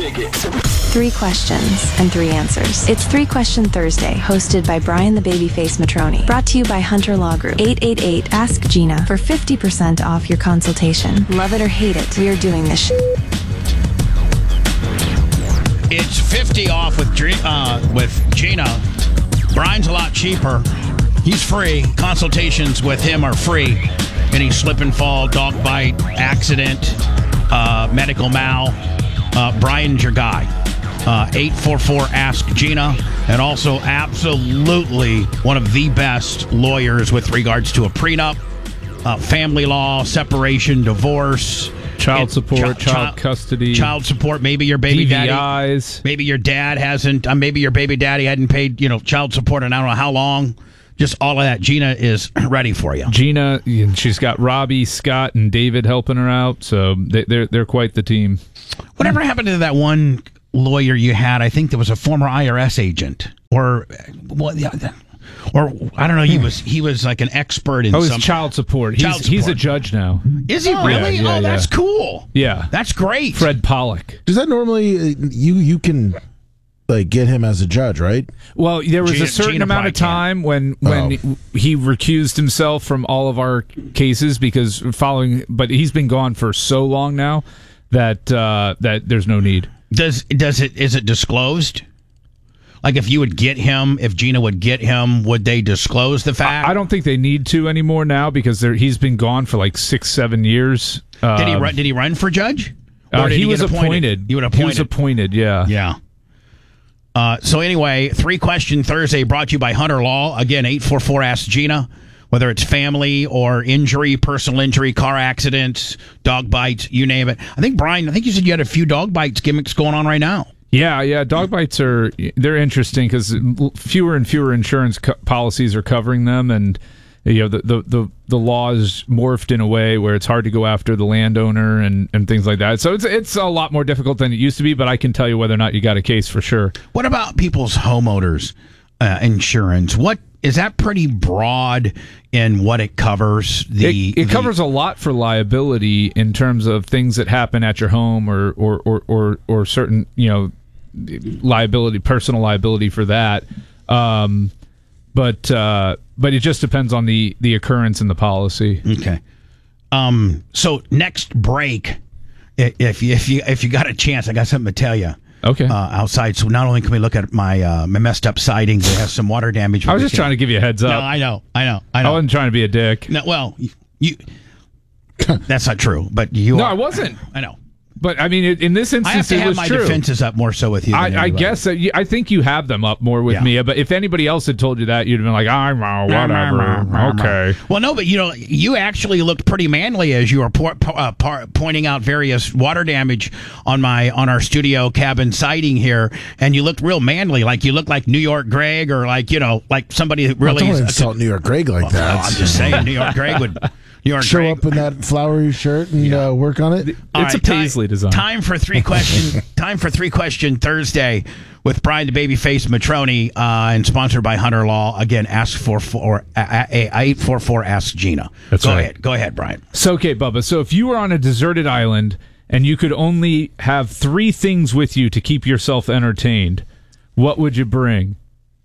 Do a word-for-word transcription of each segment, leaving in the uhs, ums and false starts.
Three questions and three answers. It's Three Question Thursday, hosted by Brian the Babyface Matroni. Brought to you by Hunter Law Group. eight eight eight ask Gina for fifty percent off your consultation. Love it or hate it, we are doing this sh- It's fifty off with uh, with Gina. Brian's a lot cheaper. He's free. Consultations with him are free. Any slip and fall, dog bite, accident, uh, medical mal. Uh, Brian's your guy. Uh, eight four four ask Gina. And also absolutely one of the best lawyers with regards to a prenup, uh, family law, separation, divorce. Child It, support, chi- child chi- custody, child support. Maybe your baby D V Is. daddy, maybe your dad hasn't. Uh, maybe your baby daddy hadn't paid, you know, child support, and I don't know how long. Just all of that. Gina is ready for you. Gina, she's got Robbie, Scott, and David helping her out, so they, they're they're quite the team. Whatever happened to that one lawyer you had? I think there was a former I R S agent, or what? Yeah, or I don't know. He was he was like an expert in oh, some it's child support. He's, Child support. he's a judge now. Is he Oh, really? yeah, yeah, oh, that's yeah. cool. Yeah, that's great. Fred Pollock. Does that normally uh, you you can like get him as a judge, right? Well, there was Gina- a certain Gina amount of time when when Oh. he recused himself from all of our cases because following, but he's been gone for so long now that uh, that there's no need. Does does it is it disclosed? Like if you would get him, if Gina would get him, would they disclose the fact? I, I don't think they need to anymore now because there, he's been gone for like six, seven years. Um, Did he run? Did he run for judge? Or Uh, did he, he was get appointed? appointed. He would He appointed. was appointed. Yeah. Yeah. Uh, so anyway, Three Question Thursday brought to you by Hunter Law. Again, eight four four ask Gina. Whether it's family or injury, personal injury, car accidents, dog bites, you name it. I think, Brian, I think you said you had a few dog bites gimmicks going on right now. Yeah, yeah. Dog bites are they're interesting because fewer and fewer insurance co- policies are covering them, and you know the, the the the law is morphed in a way where it's hard to go after the landowner and, and things like that. So it's it's a lot more difficult than it used to be. But I can tell you whether or not you got a case for sure. What about people's homeowners uh, insurance? What is that pretty broad in what it covers? The It, it the- covers a lot for liability in terms of things that happen at your home or or or or, or certain you know. liability, personal liability for that, um, but uh, but it just depends on the the occurrence in the policy. Okay. Um. So next break, i- if you if you if you got a chance, I got something to tell you. Okay. Uh, outside, so not only can we look at my uh, my messed up sidings that has some water damage. I was just trying to give you a heads No, up. I know, I know, I I know. wasn't trying to be a dick. No, well, you. you that's not true, but you. No, are. I wasn't. I know. But I mean, in this instance, I have to it have was my true. defenses up more so with you. Than I, I anybody. guess that you, I think you have them up more with Yeah. me. But if anybody else had told you that, you'd have been like, "I'm oh, whatever." Okay. Well, no, but you know, you actually looked pretty manly as you were po- po- uh, par- pointing out various water damage on my on our studio cabin siding here, and you looked real manly, like you looked like New York Greg, or like you know, like somebody that really. Well, don't insult New York Greg like that. Well, I'm just saying, New York Greg would. New York Show Greg. up in that flowery shirt and Yeah. uh, work on it. All It's a time- paisley design. Time for three question. time for three question Thursday with Brian the Babyface Matroni, uh, and sponsored by Hunter Law. Again, ask for four eight four four ask Gina. That's go right. ahead. Go ahead, Brian. So, okay, Bubba. So, if you were on a deserted island and you could only have three things with you to keep yourself entertained, what would you bring?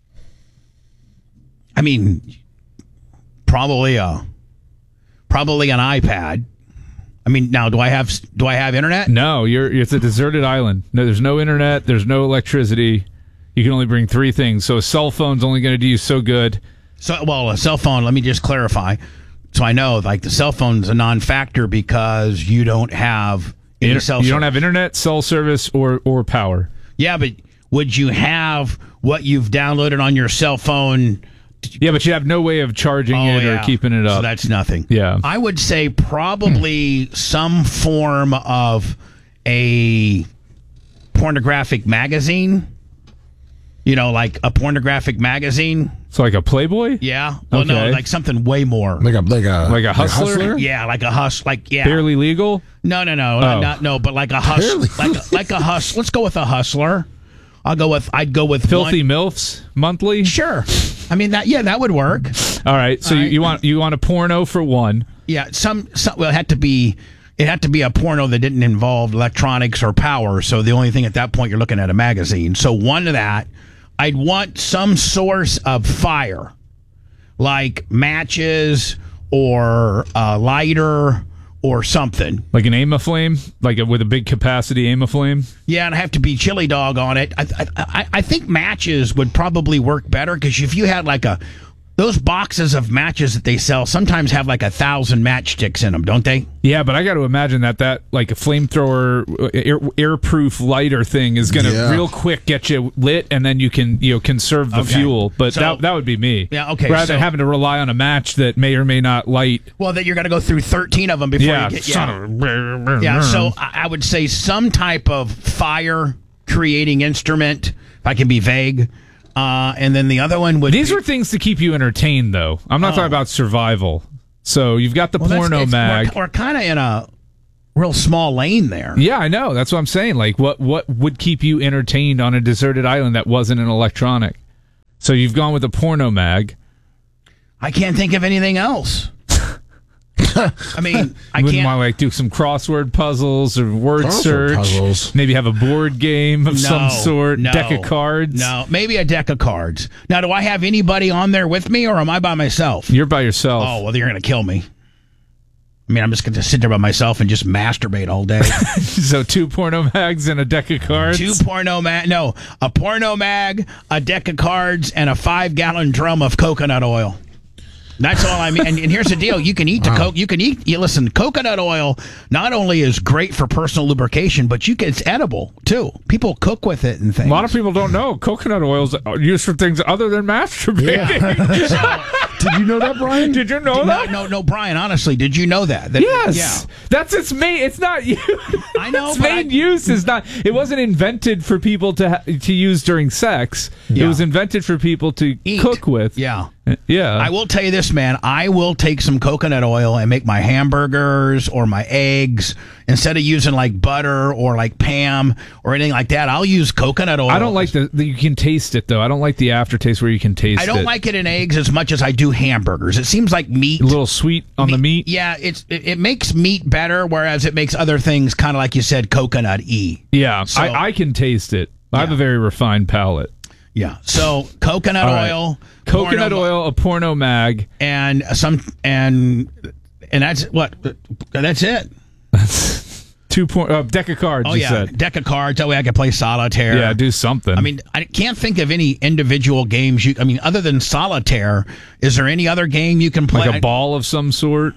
I mean, probably a probably an iPad. I mean, now do I have do I have internet? No, you're it's a deserted island. No, there's no internet. There's no electricity. You can only bring three things. So a cell phone's only going to do you so good. So, well, a cell phone. Let me just clarify, so I know. Like the cell phone's a non-factor because you don't have any Inter- cell. you don't service. have internet, cell service, or or power. Yeah, but would you have what you've downloaded on your cell phone? Yeah, but you have no way of charging Oh, it yeah. or keeping it up. So that's nothing. Yeah. I would say probably some form of a pornographic magazine. You know, like a pornographic magazine. So like a Playboy? Yeah. Well, no, Okay. like something way more. Like a like a Like a hustler? Yeah, like a hus. Like yeah. Barely legal? No, no, no, Oh. not no, but like a hus. Barely. Like a, like a hus. Let's go with a hustler. I'll go with. I'd go with Filthy one. MILFs monthly? Sure. I mean that. Yeah, that would work. All right. So All you, right. you want you want a porno for one. Yeah, some, some well, it had to be, it had to be a porno that didn't involve electronics or power. So the only thing at that point, you're looking at a magazine. So one of that, I'd want some source of fire, like matches or a lighter or something. Like an aim flame? Like a, with a big capacity aim flame? Yeah, and have to be chili dog on it. I, I, I, I think matches would probably work better, because if you had like a... Those boxes of matches that they sell sometimes have like a thousand matchsticks in them, don't they? Yeah, but I got to imagine that that like a flamethrower, air, airproof lighter thing is going to Yeah. real quick get you lit, and then you can you know conserve the Okay. fuel. But So- that that would be me. Yeah, okay, Rather so- than having to rely on a match that may or may not light. Well, that you're going to go through thirteen of them before Yeah, you get... son Yeah, of a- yeah so I I would say some type of fire-creating instrument, if I can be vague. Uh, and then the other one would These be... are things to keep you entertained, though. I'm not Oh. talking about survival. So you've got the Well, that's- porno it's- mag. We're, we're kind of in a real small lane there. Yeah, I know. That's what I'm saying. Like, what what would keep you entertained on a deserted island that wasn't an electronic? So you've gone with a porno mag. I can't think of anything else. I mean, I Wouldn't can't... want to like do some crossword puzzles or word Crossword search. puzzles. Maybe have a board game of No, some sort. no, Deck of cards. No, maybe a deck of cards. Now, do I have anybody on there with me, or am I by myself? You're by yourself. Oh, well, you're going to kill me. I mean, I'm just going to sit there by myself and just masturbate all day. So two porno mags and a deck of cards. Two porno mag, no, a porno mag, a deck of cards, and a five-gallon drum of coconut oil. That's all I mean. And, and here's the deal: you can eat the coke. You can eat. You listen. Coconut oil not only is great for personal lubrication, but you can. It's edible too. People cook with it and things. A lot of people don't know coconut oil's used for things other than masturbating. Did you know that, Brian? Did you know No, that? no, no, Brian. Honestly, did you know that? that Yes, Yeah. that's its main. It's not. I know, Its but main I- use is not. It wasn't invented for people to ha- to use during sex. It Yeah. was invented for people to Eat. cook with. Yeah. Yeah. I will tell you this, man. I will take some coconut oil and make my hamburgers or my eggs instead of using like butter or like Pam or anything like that. I'll use coconut oil. I don't like the, the. You can taste it though. I don't like the aftertaste where you can taste it. I don't like it in eggs as much as I do hamburgers. It seems like meat. a little sweet on the meat. Yeah, it's it, it makes meat better, whereas it makes other things kind of like you said, coconut-y. Yeah, So- I, I can taste it. I have Yeah. a very refined palate. Yeah. So coconut All right. oil, Coconut porno- oil, a porno mag. and some and and that's what that's it. Two point uh, deck of cards. Oh you yeah, said. deck of cards. That way I can play solitaire. Yeah, do something. I mean, I can't think of any individual games you. I mean, other than solitaire, is there any other game you can play? like a ball of some sort.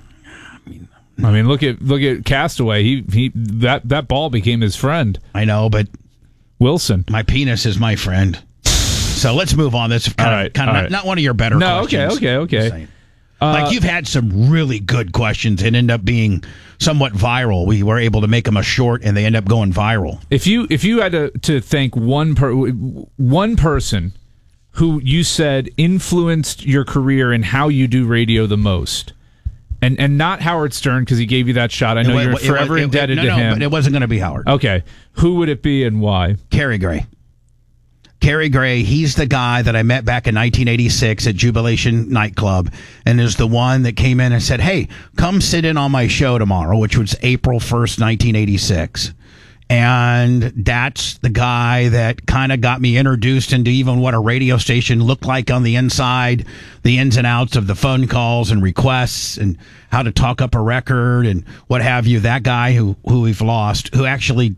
I mean, look at look at Castaway. He he that that ball became his friend, I know, but Wilson. my penis is my friend. So let's move on. That's kind All of right, kind of all not, right. not one of your better No, okay, questions. okay, okay. Just saying. Like you've had some really good questions and end up being somewhat viral. We were able to make them a short, and they end up going viral. If you if you had to to thank one per one person who you said influenced your career and how you do radio the most, and and not Howard Stern because he gave you that shot. I know It you're wa- it forever wa- it- indebted no, to no, him. but it wasn't going to be Howard. Okay, who would it be and why? Kerry Gray. Kerry Gray, he's the guy that I met back in nineteen eighty-six at Jubilation Nightclub, and is the one that came in and said, hey, come sit in on my show tomorrow, which was April first, nineteen eighty-six. And that's the guy that kind of got me introduced into even what a radio station looked like on the inside, the ins and outs of the phone calls and requests and how to talk up a record and what have you. That guy who, who we've lost, who actually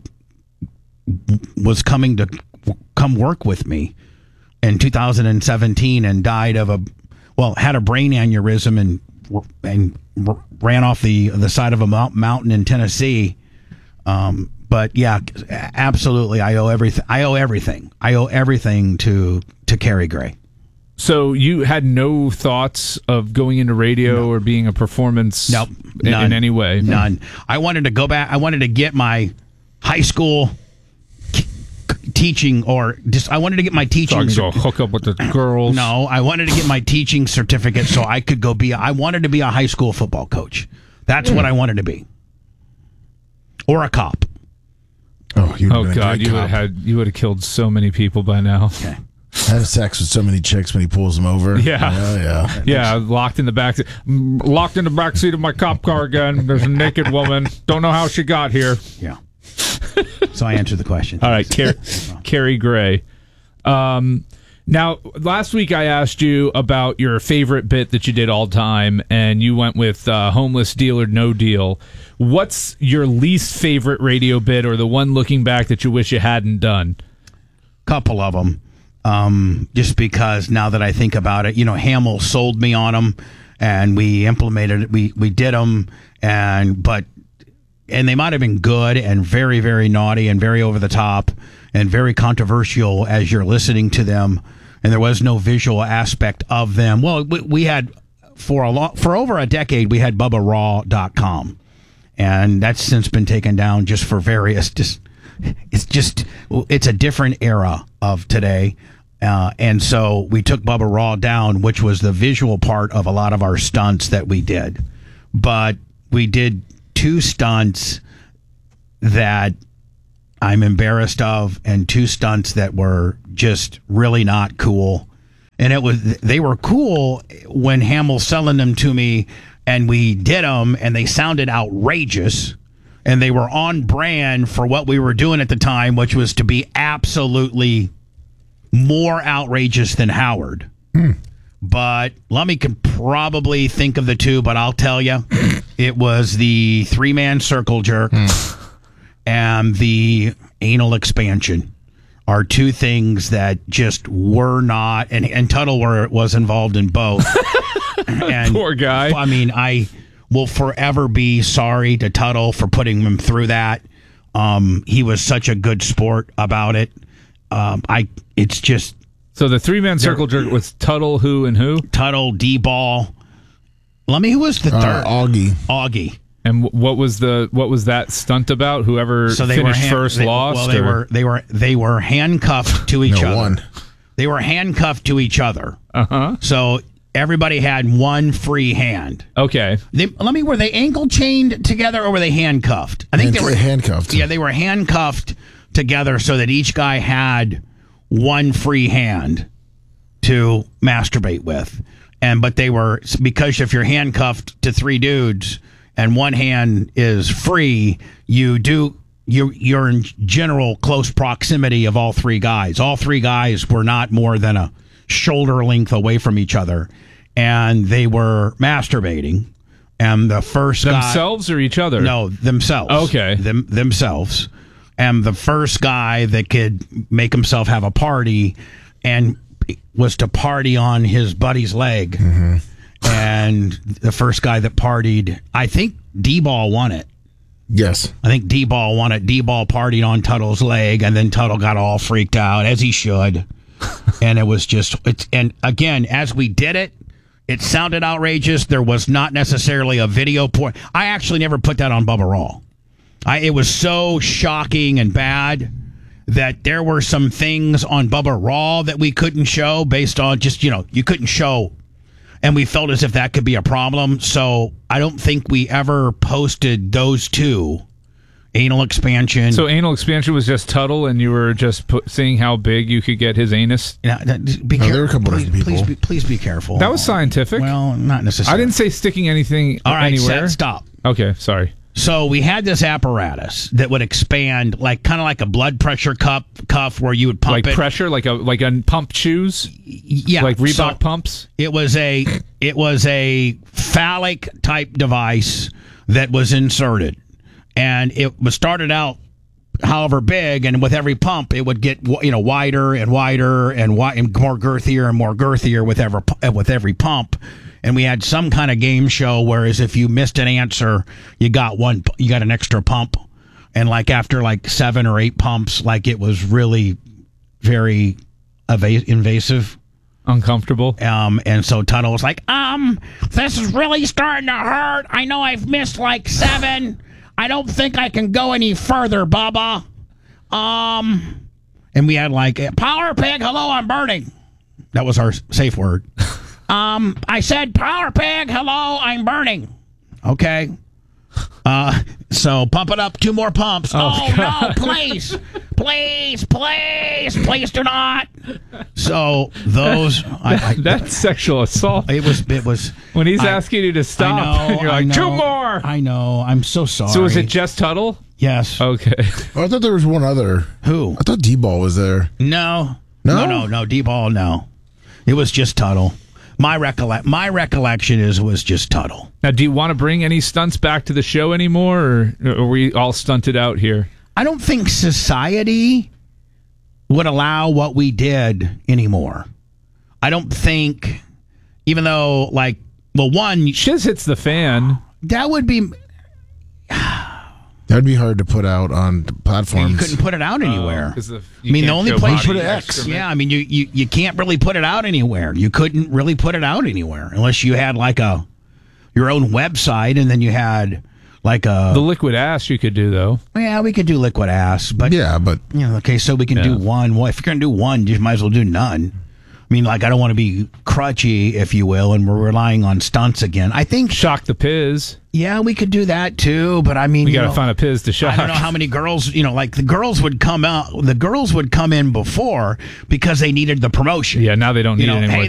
was coming to come work with me in two thousand seventeen and died of a, well, had a brain aneurysm and and ran off the the side of a mountain in Tennessee. Um, but yeah, absolutely, I owe everything. I owe everything. I owe everything to to Kerry Gray. So you had no thoughts of going into radio No. or being a performance Nope, in, none. in any way? None. I wanted to go back. I wanted to get my high school teaching, or just I wanted to get my So I teaching. can go hook up with the girls. No, I wanted to get my teaching certificate so I could go be. I wanted to be a high school football coach. That's what I wanted to be, or a cop. Oh, you Oh God, you would have had you would have killed so many people by now. Okay. Have sex with so many chicks when he pulls them over. Yeah. Yeah, yeah. Yeah, locked in the back, locked in the back seat of my cop car again. There's a naked woman. Don't know how she got here. Yeah. So I answered the question. All right, Car- Carrie Gray. Um, now, last week I asked you about your favorite bit that you did all time, and you went with uh, Homeless Deal or No Deal. What's your least favorite radio bit, or the one looking back that you wish you hadn't done? Couple of them. Um, just because now that I think about it, you know, Hamill sold me on them, and we implemented it. We, we did them, and, but, and they might have been good and very, very naughty and very over the top and very controversial as you're listening to them, and there was no visual aspect of them. Well, we, we had, for a long, for over a decade, we had Bubba Raw dot com, and that's since been taken down just for various, just, it's just, it's a different era of today. Uh, and so we took Bubba Raw down, which was the visual part of a lot of our stunts that we did. But we did two stunts that I'm embarrassed of, and two stunts that were just really not cool. And it was, they were cool when Hamill's selling them to me, and we did them, and they sounded outrageous, and they were on brand for what we were doing at the time, which was to be absolutely more outrageous than Howard. Mm. But Lummy can probably think of the two, but I'll tell you, it was the three-man circle jerk mm. and the anal expansion are two things that just were not, and, and Tuttle were, was involved in both. And poor guy. I mean, I will forever be sorry to Tuttle for putting him through that. Um, he was such a good sport about it. Um, I it's just so the three man circle jerk was Tuttle, who and who? Tuttle, D-Ball. Let me. Who was the uh, third? Augie. Augie. And what was the what was that stunt about? Whoever so they finished were hand, first they, lost. Well, they or? were they were they were handcuffed to each no, other. One. They were handcuffed to each other. Uh huh. So everybody had one free hand. Okay. They, let me. Were they ankle chained together or were they handcuffed? I think Hand, they were handcuffed. Yeah, they were handcuffed together so that each guy had one free hand to masturbate with. And but they were, because if you're handcuffed to three dudes and one hand is free, you do you you're in general close proximity of all three guys. All three guys were not more than a shoulder length away from each other, and they were masturbating. And the first themselves guy, or each other? No, themselves. Okay, them themselves. And the first guy that could make himself have a party and was to party on his buddy's leg. Mm-hmm. And the first guy that partied, I think D-Ball won it. Yes. I think D-Ball won it. D-Ball partied on Tuttle's leg, and then Tuttle got all freaked out, as he should. And it was just, it's, and again, as we did it, it sounded outrageous. There was not necessarily a video point. I actually never put that on Bubba Raw. I, it was so shocking and bad that there were some things on Bubba Raw that we couldn't show based on just, you know, you couldn't show. And we felt as if that could be a problem. So I don't think we ever posted those two. Anal expansion. So anal expansion was just Tuttle, and you were just put, seeing how big you could get his anus? Now, be no, care- there were a couple please, of people. Please be, please be careful. That was scientific. Well, not necessarily. I didn't say sticking anything All right, anywhere. Set, stop. Okay, sorry. So we had this apparatus that would expand, like kind of like a blood pressure cup cuff, where you would pump like it. pressure, like a like a pump shoes, yeah, like Reebok so pumps. It was a it was a phallic type device that was inserted, and it was started out however big, and with every pump, it would get you know wider and wider and, wi- and more girthier and more girthier with every with every pump. And we had some kind of game show, whereas if you missed an answer, you got one, you got an extra pump. And like after like seven or eight pumps, like it was really very eva- invasive. Uncomfortable. Um, and so Tuttle was like, um, this is really starting to hurt. I know I've missed like seven. I don't think I can go any further, Bubba. Um, and we had like, Power Pig, hello, I'm burning. That was our safe word. Um, I said, Power Pig, hello, I'm burning. Okay. Uh, so pump it up, two more pumps. Oh, Oh, no, please. please, please, please do not. So those, I, I, That's sexual assault. it was, it was. When he's I- asking you to stop, I know, and you're I like, know, two more. I know. I'm so sorry. So was it just Tuttle? Yes. Okay. Oh, I thought there was one other. Who? I thought D-Ball was there. No. No? No, no, no. D-ball, no. It was just Tuttle. My recollect, my recollection is was just Tuttle. Now, do you want to bring any stunts back to the show anymore, or are we all stunted out here? I don't think society would allow what we did anymore. I don't think, even though, like, well, one, Shiz hits the fan. that would be, That'd be hard to put out on platforms. you couldn't put it out anywhere. Uh, 'cause the- I you mean, the can't only show place body put it excrement. Yeah, I mean, you, you you can't really put it out anywhere. You couldn't really put it out anywhere unless you had like a your own website, and then you had like a. The liquid ass you could do, though. Yeah, we could do liquid ass, but Yeah, but you know, okay, so we can Yeah. do one. Well, if you're gonna do one, you might as well do none. I mean, like, I don't want to be crutchy, if you will, and we're relying on stunts again. I think, Shock the Piz. yeah, we could do that too. But I mean, We you got to know, find a Piz to shock. I don't know how many girls, you know, like the girls would come out. The girls would come in before because they needed the promotion. Yeah, now they don't You need know, any more hey,